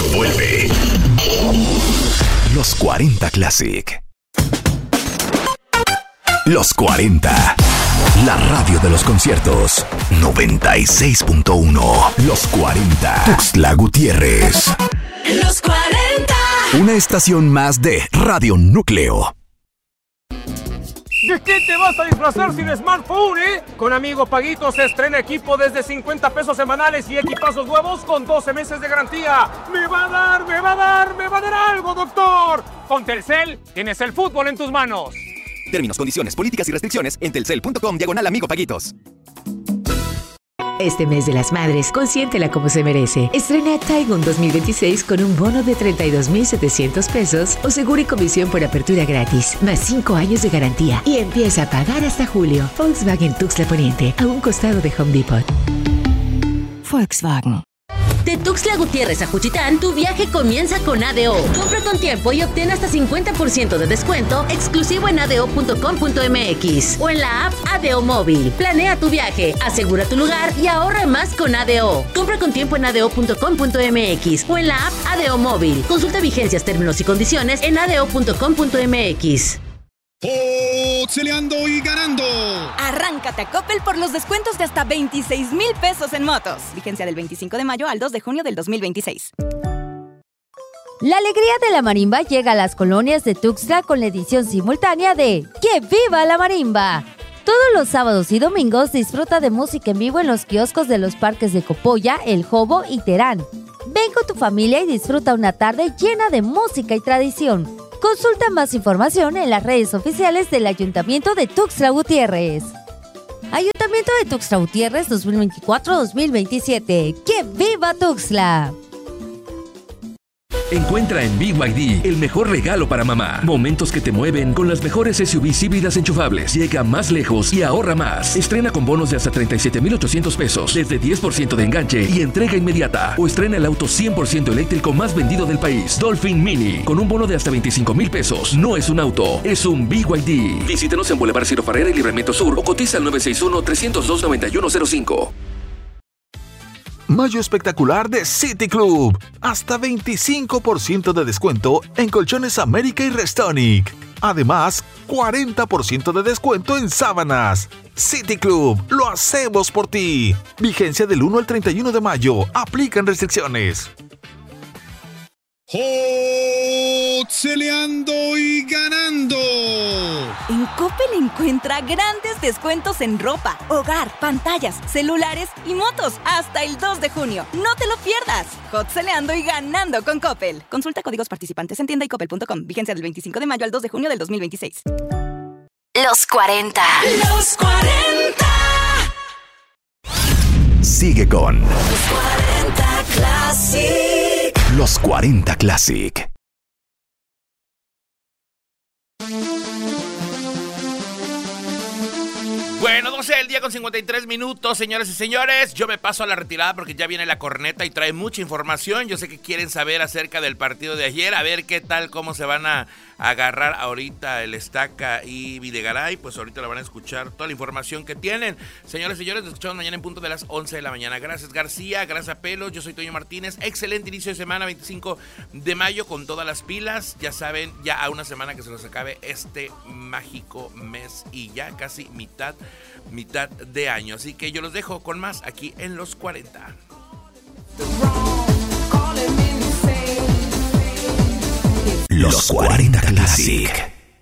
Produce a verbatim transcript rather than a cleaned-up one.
Vuelve Los cuarenta Classic. Los cuarenta. La radio de los conciertos. noventa y seis punto uno. Los cuarenta. Tuxtla Gutiérrez. Los cuarenta. Una estación más de Radio Núcleo. ¿De qué te vas a disfrazar sin smartphone, eh? Con Amigo Paguito se estrena equipo desde cincuenta pesos semanales y equipazos nuevos con doce meses de garantía. ¡Me va a dar, me va a dar, me va a dar algo, doctor! Con Telcel tienes el fútbol en tus manos. Términos, condiciones, políticas y restricciones en telcel punto com diagonal Amigo Paguitos. Este mes de las madres, consiéntela como se merece. Estrena Taigun dos mil veintiséis con un bono de treinta y dos mil setecientos pesos o seguro y comisión por apertura gratis, más cinco años de garantía y empieza a pagar hasta julio. Volkswagen Tuxtla Poniente, a un costado de Home Depot. Volkswagen. De Tuxtla Gutiérrez a Juchitán, tu viaje comienza con A D O. Compra con tiempo y obtén hasta cincuenta por ciento de descuento exclusivo en a d o punto com punto m x o en la app A D O Móvil. Planea tu viaje, asegura tu lugar y ahorra más con A D O. Compra con tiempo en a d o punto com punto m x o en la app A D O Móvil. Consulta vigencias, términos y condiciones en a d o punto com punto m x. Tuxtleando y ganando. Arráncate a Coppel por los descuentos de hasta veintiséis mil pesos en motos. Vigencia del veinticinco de mayo al dos de junio del dos mil veintiséis. La alegría de la marimba llega a las colonias de Tuxtla con la edición simultánea de ¡Que viva la marimba! Todos los sábados y domingos disfruta de música en vivo en los kioscos de los parques de Copolla, El Jobo y Terán. Ven con tu familia y disfruta una tarde llena de música y tradición. Consulta más información en las redes oficiales del Ayuntamiento de Tuxtla Gutiérrez. Ayuntamiento de Tuxtla Gutiérrez dos mil veinticuatro a dos mil veintisiete. ¡Que viva Tuxtla! Encuentra en B Y D el mejor regalo para mamá. Momentos que te mueven con las mejores S U Vs híbridas enchufables. Llega más lejos y ahorra más. Estrena con bonos de hasta treinta y siete mil ochocientos pesos, desde diez por ciento de enganche y entrega inmediata. O estrena el auto cien por ciento eléctrico más vendido del país, Dolphin Mini, con un bono de hasta veinticinco mil pesos. No es un auto, es un B Y D. Visítenos en Boulevard Ciro Ferrer y Libramiento Sur o cotiza al nueve seis uno, tres cero dos, nueve uno cero cinco. Mayo espectacular de City Club. Hasta veinticinco por ciento de descuento en colchones América y Restonic. Además, cuarenta por ciento de descuento en sábanas. City Club, lo hacemos por ti. Vigencia del uno al treinta y uno de mayo. Aplican restricciones. Tuxtleando y ganando. En Coppel encuentra grandes descuentos en ropa, hogar, pantallas, celulares y motos hasta el dos de junio. No te lo pierdas. Tuxtleando y ganando con Coppel. Consulta códigos participantes en tienda y coppel punto com. Vigencia del veinticinco de mayo al dos de junio del dos mil veintiséis. Los cuarenta. Los cuarenta. Sigue con Los cuarenta Classic. Los cuarenta Classic. Bueno, doce del día con cincuenta y tres minutos, señores y señores. Yo me paso a la retirada porque ya viene la corneta y trae mucha información. Yo sé que quieren saber acerca del partido de ayer, a ver qué tal, cómo se van a agarrar ahorita el Estaca y Videgaray. Pues ahorita la van a escuchar toda la información que tienen. Señores y señores, nos escuchamos mañana en punto de las once de la mañana. Gracias García, gracias Pelos, yo soy Toño Martínez. Excelente inicio de semana, veinticinco de mayo, con todas las pilas. Ya saben, ya a una semana que se nos acabe este mágico mes y ya casi mitad mitad de año, así que yo los dejo con más aquí en Los cuarenta. Los cuarenta Classic.